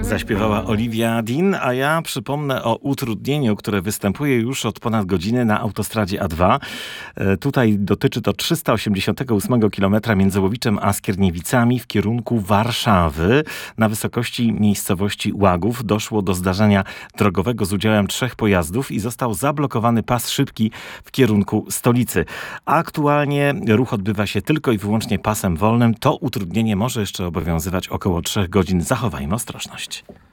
Zaśpiewała Olivia Dean, a ja przypomnę o utrudnieniu, które występuje już od ponad godziny na autostradzie A2. Tutaj dotyczy to 388 km między Łowiczem a Skierniewicami w kierunku Warszawy. Na wysokości miejscowości Łagów doszło do zdarzenia drogowego z udziałem 3 pojazdów i został zablokowany pas szybki w kierunku stolicy. Aktualnie ruch odbywa się tylko i wyłącznie pasem wolnym. To utrudnienie może jeszcze obowiązywać około 3 godzin. Zachowajmy ostrożność.